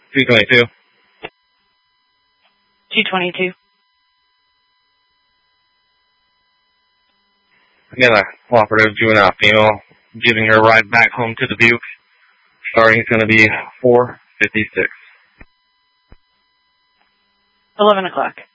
222. 222. Again, a cooperative juvenile female, giving her a ride back home to Dubuque. Starting is going to be 4:56. 11 o'clock.